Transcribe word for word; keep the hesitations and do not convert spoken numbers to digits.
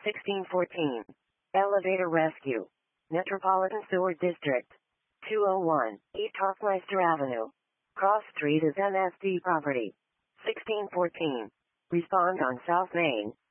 sixteen fourteen. Elevator rescue. Metropolitan Sewer District. two oh one. East Hofmeister Avenue. Cross Street is M S D property. sixteen fourteen. Respond on South Main.